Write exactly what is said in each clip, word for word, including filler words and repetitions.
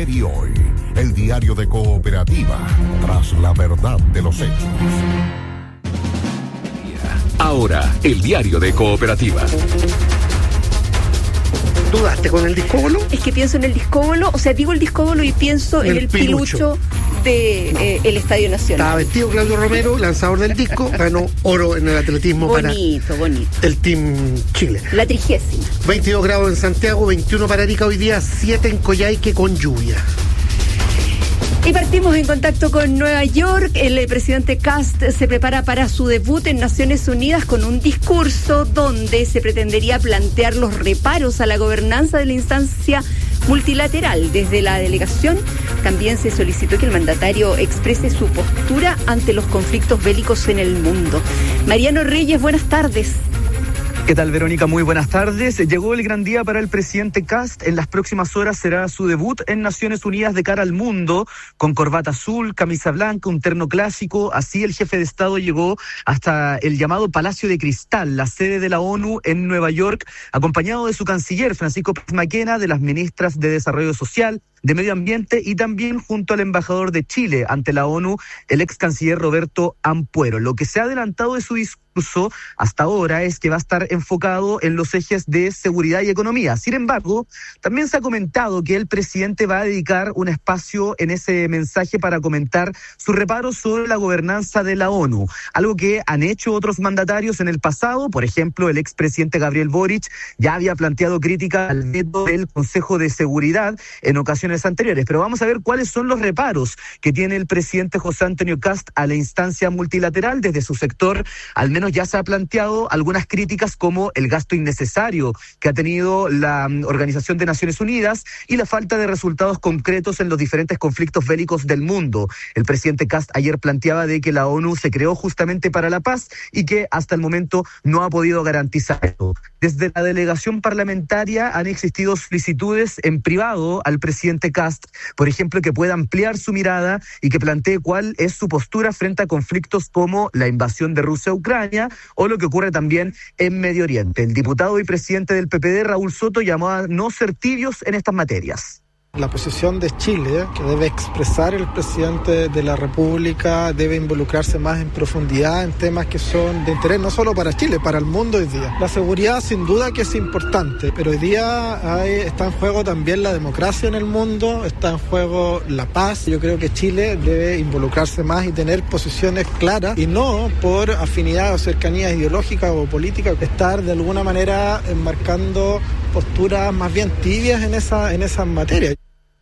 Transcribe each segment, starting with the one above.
Ayer y hoy, el diario de Cooperativa, tras la verdad de los hechos. Ahora, el diario de Cooperativa. ¿Dudaste con el discóbolo? Es que pienso en el discóbolo, o sea, digo el discóbolo y pienso el en el pilucho, pilucho de no. eh, el Estadio Nacional. Estaba vestido Claudio Romero, lanzador del disco, ganó oro en el atletismo bonito, para bonito. el Team Chile. La trigésima. veintidós grados en Santiago, veintiuno para Arica hoy día, siete en Coyhaique con lluvia. Y partimos en contacto con Nueva York. El presidente Kast se prepara para su debut en Naciones Unidas con un discurso donde se pretendería plantear los reparos a la gobernanza de la instancia multilateral. Desde la delegación también se solicitó que el mandatario exprese su postura ante los conflictos bélicos en el mundo. Mariano Reyes, buenas tardes. ¿Qué tal, Verónica? Muy buenas tardes. Llegó el gran día para el presidente Kast. En las próximas horas será su debut en Naciones Unidas de cara al mundo, con corbata azul, camisa blanca, un terno clásico. Así el jefe de Estado llegó hasta el llamado Palacio de Cristal, la sede de la ONU en Nueva York, acompañado de su canciller, Francisco Pérez Maquena, de las ministras de Desarrollo Social, de Medio Ambiente y también junto al embajador de Chile ante la ONU, el ex canciller Roberto Ampuero. Lo que se ha adelantado de su discurso hasta ahora es que va a estar enfocado en los ejes de seguridad y economía. Sin embargo, también se ha comentado que el presidente va a dedicar un espacio en ese mensaje para comentar sus reparos sobre la gobernanza de la ONU, algo que han hecho otros mandatarios en el pasado. Por ejemplo, el expresidente Gabriel Boric ya había planteado crítica al veto del Consejo de Seguridad en ocasiones anteriores, pero vamos a ver cuáles son los reparos que tiene el presidente José Antonio Kast a la instancia multilateral. Desde su sector, al menos ya se ha planteado algunas críticas como el gasto innecesario que ha tenido la Organización de Naciones Unidas y la falta de resultados concretos en los diferentes conflictos bélicos del mundo. El presidente Kast ayer planteaba de que la ONU se creó justamente para la paz y que hasta el momento no ha podido garantizar esto. Desde la delegación parlamentaria han existido solicitudes en privado al presidente Kast, por ejemplo, que pueda ampliar su mirada y que plantee cuál es su postura frente a conflictos como la invasión de Rusia a Ucrania o lo que ocurre también en Medio Oriente. El diputado y presidente del P P D, Raúl Soto, llamó a no ser tibios en estas materias. La posición de Chile, que debe expresar el presidente de la República, debe involucrarse más en profundidad en temas que son de interés no solo para Chile, para el mundo hoy día. La seguridad sin duda que es importante, pero hoy día hay, está en juego también la democracia en el mundo, está en juego la paz. Yo creo que Chile debe involucrarse más y tener posiciones claras y no por afinidad o cercanía ideológica o política, estar de alguna manera enmarcando posturas más bien tibias en esa, en esas materias.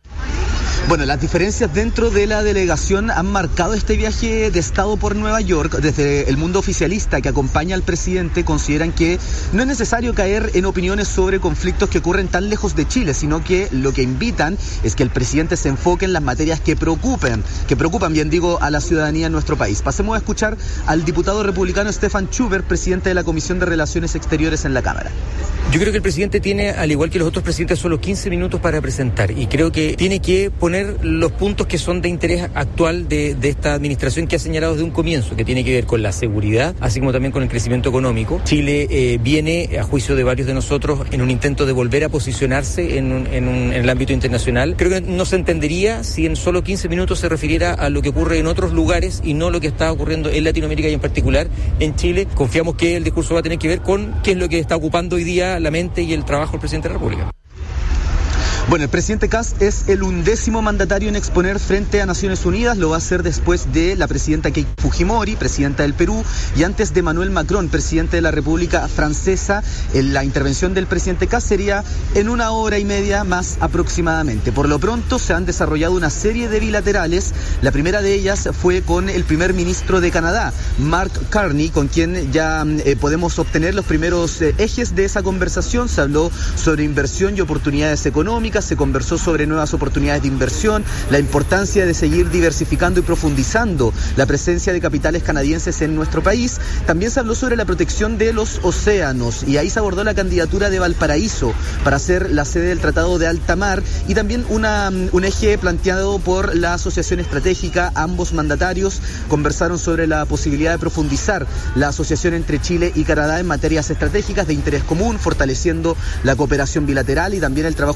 Bueno, las diferencias dentro de la delegación han marcado este viaje de Estado por Nueva York. Desde el mundo oficialista que acompaña al presidente consideran que no es necesario caer en opiniones sobre conflictos que ocurren tan lejos de Chile, sino que lo que invitan es que el presidente se enfoque en las materias que preocupen, que preocupan, bien digo, a la ciudadanía en nuestro país. Pasemos a escuchar al diputado republicano Stefan Schubert, presidente de la Comisión de Relaciones Exteriores en la Cámara. Yo creo que el presidente tiene, al igual que los otros presidentes, solo quince minutos para presentar y creo que tiene que poner los puntos que son de interés actual de, de esta administración que ha señalado desde un comienzo, que tiene que ver con la seguridad, así como también con el crecimiento económico. Chile eh, viene, a juicio de varios de nosotros, en un intento de volver a posicionarse en, un, en, un, en el ámbito internacional. Creo que no se entendería si en solo quince minutos se refiriera a lo que ocurre en otros lugares y no lo que está ocurriendo en Latinoamérica y en particular en Chile. Confiamos que el discurso va a tener que ver con qué es lo que está ocupando hoy día la mente y el trabajo del presidente de la República. Bueno, el presidente Kast es el undécimo mandatario en exponer frente a Naciones Unidas. Lo va a hacer después de la presidenta Keiko Fujimori, presidenta del Perú, y antes de Emmanuel Macron, presidente de la República Francesa. La intervención del presidente Kast sería en una hora y media más aproximadamente. Por lo pronto se han desarrollado una serie de bilaterales. La primera de ellas fue con el primer ministro de Canadá, Mark Carney, con quien ya eh, podemos obtener los primeros eh, ejes de esa conversación. Se habló sobre inversión y oportunidades económicas. Se conversó sobre nuevas oportunidades de inversión, la importancia de seguir diversificando y profundizando la presencia de capitales canadienses en nuestro país. También se habló sobre la protección de los océanos y ahí se abordó la candidatura de Valparaíso para ser la sede del Tratado de Alta Mar y también una, un eje planteado por la Asociación Estratégica. Ambos mandatarios conversaron sobre la posibilidad de profundizar la asociación entre Chile y Canadá en materias estratégicas de interés común, fortaleciendo la cooperación bilateral y también el trabajo conjunto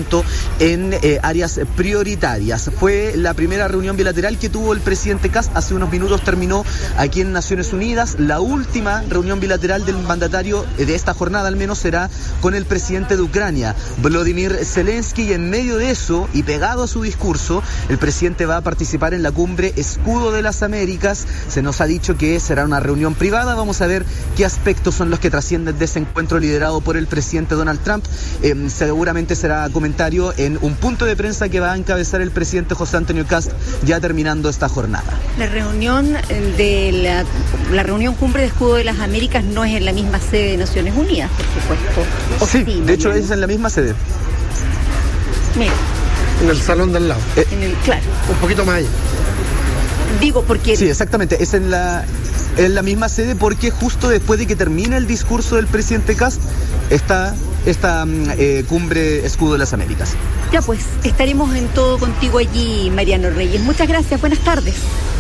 junto en eh, áreas prioritarias. Fue la primera reunión bilateral que tuvo el presidente Kast, hace unos minutos terminó aquí en Naciones Unidas. La última reunión bilateral del mandatario eh, de esta jornada al menos será con el presidente de Ucrania, Volodymyr Zelensky, y en medio de eso y pegado a su discurso, el presidente va a participar en la cumbre Escudo de las Américas. Se nos ha dicho que será una reunión privada. Vamos a ver qué aspectos son los que trascienden de ese encuentro liderado por el presidente Donald Trump. Eh, seguramente será comentario en un punto de prensa que va a encabezar el presidente José Antonio Kast ya terminando esta jornada. La reunión de la, la reunión cumbre de Escudo de las Américas no es en la misma sede de Naciones Unidas, por supuesto. Sí, sí, de hecho es en la misma sede. Mira. En el salón del lado. Eh, en el, claro. Un poquito más allá. Digo porque... Sí, exactamente, es en la, en la misma sede porque justo después de que termine el discurso del presidente Kast está esta eh, cumbre Escudo de las Américas. Ya pues, estaremos en todo contigo allí, Mariano Reyes. Muchas gracias, buenas tardes.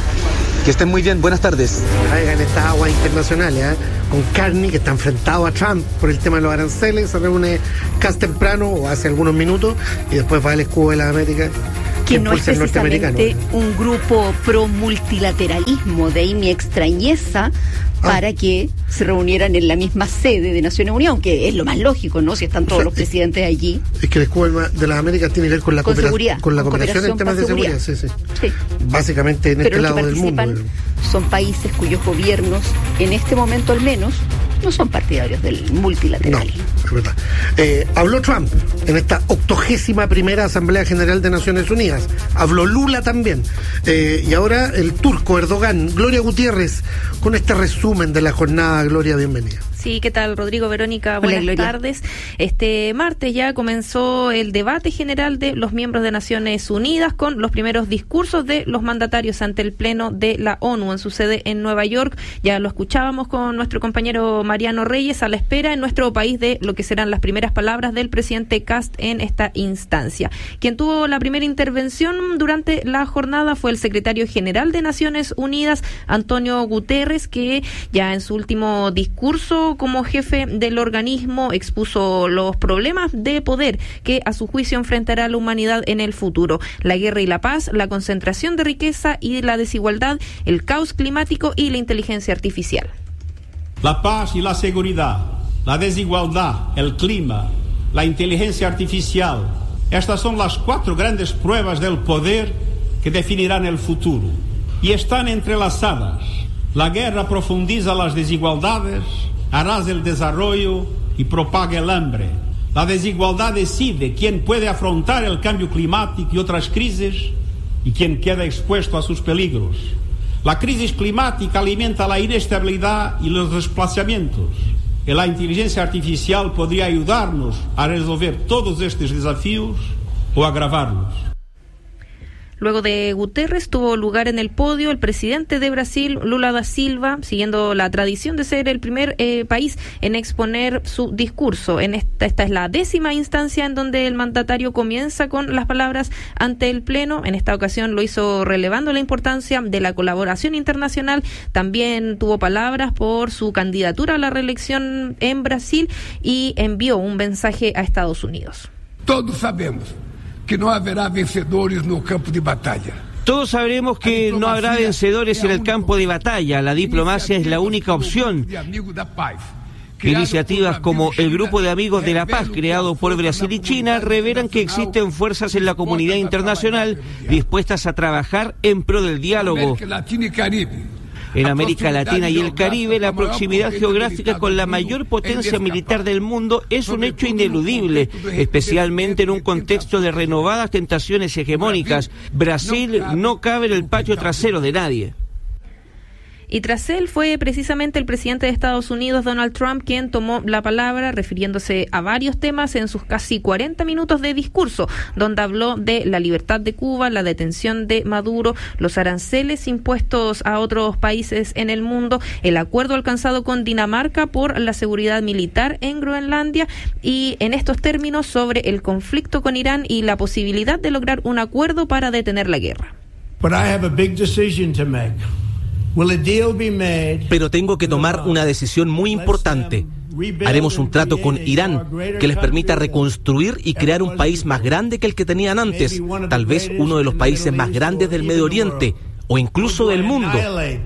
Que estén muy bien, buenas tardes. En estas aguas internacionales, ¿eh? Con Carney, que está enfrentado a Trump por el tema de los aranceles, se reúne Kast temprano o hace algunos minutos y después va al Escudo de las Américas. Que no es precisamente un grupo pro multilateralismo, de ahí mi extrañeza ah. para que se reunieran en la misma sede de Naciones Unidas, que es lo más lógico, ¿no? Si están todos o sea, los presidentes allí. Es que el Escudo de las Américas tiene que ver con la con coopera- seguridad, con la con cooperación en temas de seguridad, sí, sí. sí. Básicamente en Pero este lado del mundo. Pero son países cuyos gobiernos, en este momento al menos, no son partidarios del multilateralismo. No, es verdad. Eh, habló Trump en esta octogésima primera Asamblea General de Naciones Unidas. Habló Lula también. Eh, y ahora el turco Erdogan. Gloria Gutiérrez, con este resumen de la jornada. Gloria, bienvenida. Sí, ¿qué tal, Rodrigo, Verónica? Buenas Hola, tardes. Este martes ya comenzó el debate general de los miembros de Naciones Unidas con los primeros discursos de los mandatarios ante el Pleno de la ONU en su sede en Nueva York. Ya lo escuchábamos con nuestro compañero Mariano Reyes, a la espera en nuestro país de lo que serán las primeras palabras del presidente Kast en esta instancia. Quien tuvo la primera intervención durante la jornada fue el secretario general de Naciones Unidas, Antonio Guterres, que ya en su último discurso como jefe del organismo expuso los problemas de poder que a su juicio enfrentará la humanidad en el futuro: la guerra y la paz, la concentración de riqueza y la desigualdad, el caos climático y la inteligencia artificial. La paz y la seguridad, la desigualdad, el clima, la inteligencia artificial. Estas son las cuatro grandes pruebas del poder que definirán el futuro. Y están entrelazadas. La guerra profundiza las desigualdades, arrasa el desarrollo y propaga el hambre. La desigualdad decide quién puede afrontar el cambio climático y otras crisis y quién queda expuesto a sus peligros. La crisis climática alimenta la inestabilidad y los desplazamientos. Y la inteligencia artificial podría ayudarnos a resolver todos estos desafíos o agravarlos. Luego de Guterres tuvo lugar en el podio el presidente de Brasil, Lula da Silva, siguiendo la tradición de ser el primer eh, país en exponer su discurso. En esta, esta es la décima instancia en donde el mandatario comienza con las palabras ante el Pleno. En esta ocasión lo hizo relevando la importancia de la colaboración internacional. También tuvo palabras por su candidatura a la reelección en Brasil y envió un mensaje a Estados Unidos. Todos sabemos que no habrá vencedores no campo de batalla. Todos sabremos que no habrá vencedores en el campo de batalla. La diplomacia es la única opción. Iniciativas como el Grupo de Amigos de la Paz, creado por Brasil y China, revelan que existen fuerzas en la comunidad internacional dispuestas a trabajar en pro del diálogo. En América Latina y el Caribe, la proximidad geográfica con la mayor potencia militar del mundo es un hecho ineludible, especialmente en un contexto de renovadas tentaciones hegemónicas. Brasil no cabe en el patio trasero de nadie. Y tras él fue precisamente el presidente de Estados Unidos, Donald Trump, quien tomó la palabra refiriéndose a varios temas en sus casi cuarenta minutos de discurso, donde habló de la libertad de Cuba, la detención de Maduro, los aranceles impuestos a otros países en el mundo, el acuerdo alcanzado con Dinamarca por la seguridad militar en Groenlandia y en estos términos sobre el conflicto con Irán y la posibilidad de lograr un acuerdo para detener la guerra. But I have a big decision to make. Will a deal be made? Pero tengo que tomar una decisión muy importante. Haremos un trato con Irán que les permita reconstruir y crear un país más grande que el que tenían antes, tal vez uno de los países más grandes del Medio Oriente o incluso del mundo.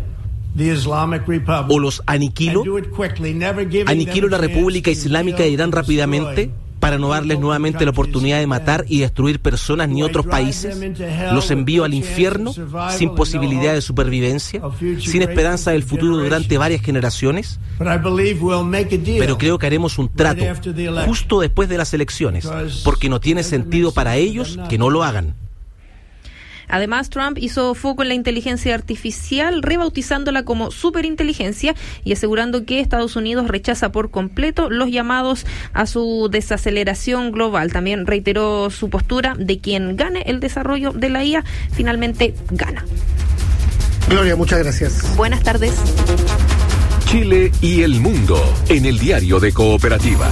¿O los aniquilo? ¿Aniquilo la República Islámica de Irán rápidamente para no darles nuevamente la oportunidad de matar y destruir personas ni otros países? ¿Los envío al infierno sin posibilidad de supervivencia, sin esperanza del futuro durante varias generaciones? Pero creo que haremos un trato justo después de las elecciones, porque no tiene sentido para ellos que no lo hagan. Además, Trump hizo foco en la inteligencia artificial, rebautizándola como superinteligencia y asegurando que Estados Unidos rechaza por completo los llamados a su desaceleración global. También reiteró su postura de quien gane el desarrollo de la I A, finalmente gana. Gloria, muchas gracias. Buenas tardes. Chile y el mundo en el Diario de Cooperativa.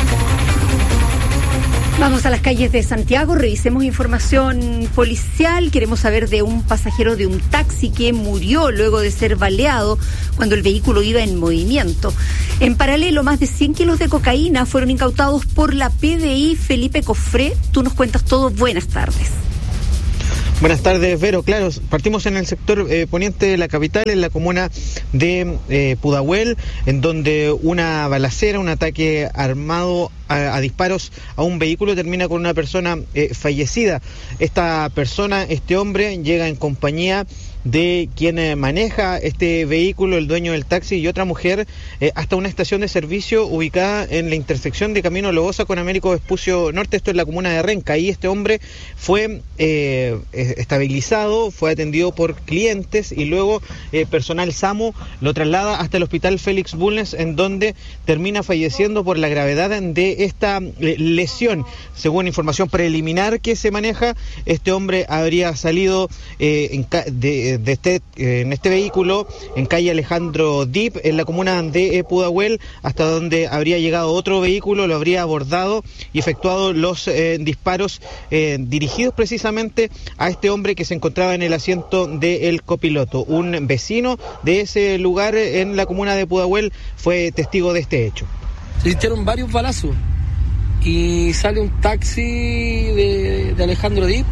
Vamos a las calles de Santiago, revisemos información policial. Queremos saber de un pasajero de un taxi que murió luego de ser baleado cuando el vehículo iba en movimiento. En paralelo, más de cien kilos de cocaína fueron incautados por la P D I. Felipe Cofré, tú nos cuentas todo. Buenas tardes. Buenas tardes, Vero. Claro, partimos en el sector eh, poniente de la capital, en la comuna de eh, Pudahuel, en donde una balacera, un ataque armado a, a disparos a un vehículo termina con una persona eh, fallecida. Esta persona, este hombre, llega en compañía de quien eh, maneja este vehículo, el dueño del taxi, y otra mujer, eh, hasta una estación de servicio ubicada en la intersección de Camino Lobosa con Américo Vespucio Norte. Esto es la comuna de Renca. Ahí este hombre fue eh, estabilizado, fue atendido por clientes y luego eh, personal SAMU lo traslada hasta el hospital Félix Bulnes, en donde termina falleciendo por la gravedad de esta eh, lesión. Según información preliminar que se maneja, este hombre habría salido eh, en ca- de De este, en este vehículo en calle Alejandro Dip, en la comuna de Pudahuel, hasta donde habría llegado otro vehículo, lo habría abordado y efectuado los eh, disparos eh, dirigidos precisamente a este hombre que se encontraba en el asiento del copiloto. Un vecino de ese lugar en la comuna de Pudahuel fue testigo de este hecho. Se hicieron varios balazos y sale un taxi de, de Alejandro Dip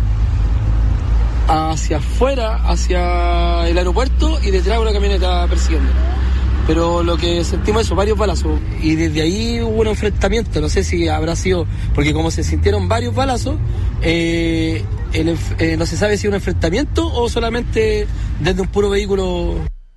hacia afuera, hacia el aeropuerto, y detrás una camioneta persiguiendo. Pero lo que sentimos eso, varios balazos, y desde ahí hubo un enfrentamiento. No sé si habrá sido, porque como se sintieron varios balazos, eh, el, eh, no se sabe si un enfrentamiento o solamente desde un puro vehículo.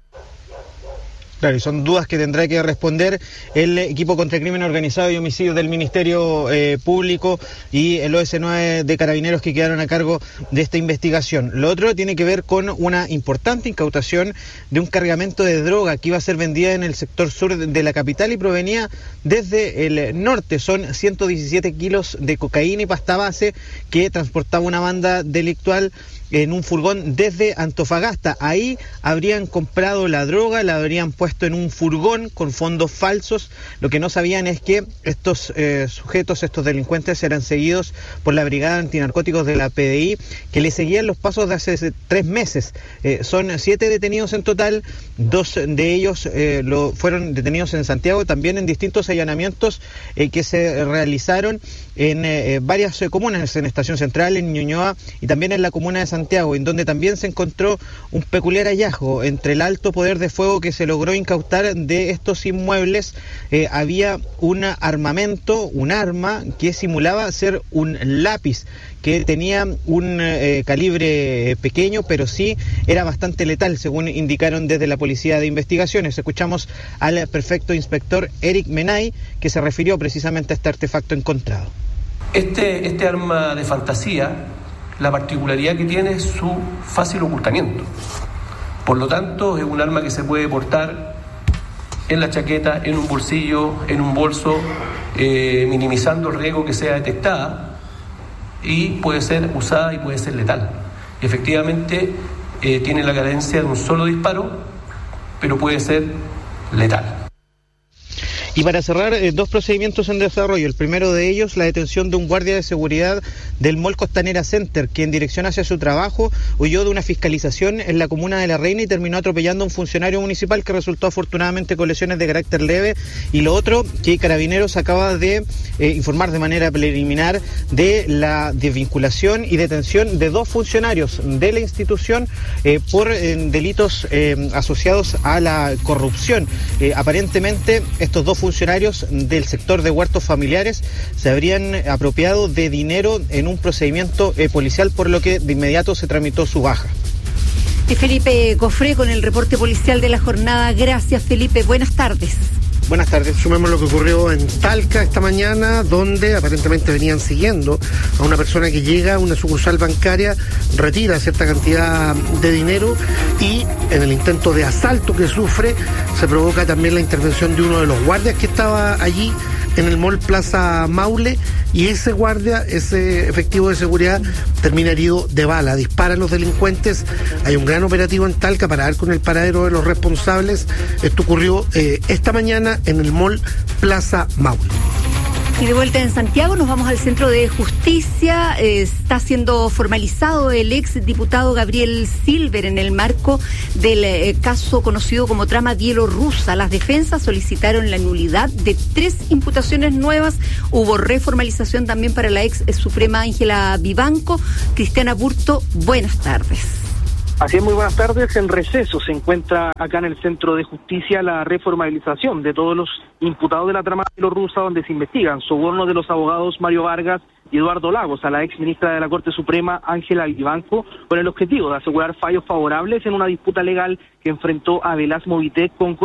Claro, y son dudas que tendrá que responder el equipo contra el crimen organizado y homicidios del Ministerio eh, Público y el O S nueve de Carabineros, que quedaron a cargo de esta investigación. Lo otro tiene que ver con una importante incautación de un cargamento de droga que iba a ser vendida en el sector sur de la capital y provenía desde el norte. Son ciento diecisiete kilos de cocaína y pasta base que transportaba una banda delictual en un furgón desde Antofagasta. Ahí habrían comprado la droga, la habrían puesto en un furgón con fondos falsos. Lo que no sabían es que estos eh, sujetos, estos delincuentes, eran seguidos por la Brigada Antinarcóticos de la P D I, que le seguían los pasos de hace tres meses. Eh, son siete detenidos en total, dos de ellos eh, lo, fueron detenidos en Santiago, también en distintos allanamientos eh, que se realizaron en eh, varias eh, comunas, en Estación Central, en Ñuñoa y también en la comuna de Santiago, en donde también se encontró un peculiar hallazgo. Entre el alto poder de fuego que se logró incautar de estos inmuebles, eh, había un armamento, un arma que simulaba ser un lápiz, que tenía un eh, calibre pequeño, pero sí era bastante letal, según indicaron desde la Policía de Investigaciones. Escuchamos al prefecto inspector Eric Menay, que se refirió precisamente a este artefacto encontrado. Este, este arma de fantasía, la particularidad que tiene es su fácil ocultamiento. Por lo tanto, es un arma que se puede portar en la chaqueta, en un bolsillo, en un bolso, eh, minimizando el riesgo que sea detectada, y puede ser usada y puede ser letal. Efectivamente, eh, tiene la cadencia de un solo disparo, pero puede ser letal. Y para cerrar, eh, dos procedimientos en desarrollo. El primero de ellos, la detención de un guardia de seguridad del Mall Costanera Center, que en dirección hacia su trabajo huyó de una fiscalización en la comuna de La Reina y terminó atropellando a un funcionario municipal que resultó afortunadamente con lesiones de carácter leve. Y lo otro, que Carabineros acaba de eh, informar de manera preliminar de la desvinculación y detención de dos funcionarios de la institución eh, por eh, delitos eh, asociados a la corrupción. Eh, aparentemente, estos dos funcionarios del sector de huertos familiares se habrían apropiado de dinero en un procedimiento eh, policial, por lo que de inmediato se tramitó su baja. Felipe Cofré con el reporte policial de la jornada. Gracias, Felipe. Buenas tardes. Buenas tardes. Sumemos lo que ocurrió en Talca esta mañana, donde aparentemente venían siguiendo a una persona que llega a una sucursal bancaria, retira cierta cantidad de dinero y en el intento de asalto que sufre se provoca también la intervención de uno de los guardias que estaba allí en el Mall Plaza Maule, y ese guardia, ese efectivo de seguridad, termina herido de bala. Disparan los delincuentes. Hay un gran operativo en Talca para dar con el paradero de los responsables. Esto ocurrió eh, esta mañana en el Mall Plaza Maule. Y de vuelta en Santiago nos vamos al Centro de Justicia. Eh, está siendo formalizado el ex diputado Gabriel Silver en el marco del eh, caso conocido como trama bielorrusa. Las defensas solicitaron la nulidad de tres imputaciones nuevas. Hubo reformalización también para la ex suprema Ángela Vivanco. Cristiana Burto, buenas tardes. Así es, muy buenas tardes. En receso se encuentra acá en el Centro de Justicia la reformalización de todos los imputados de la trama bielorrusa, donde se investigan sobornos de los abogados Mario Vargas y Eduardo Lagos a la ex ministra de la Corte Suprema, Ángela Vivanco, con el objetivo de asegurar fallos favorables en una disputa legal que enfrentó a Velasco Movitec con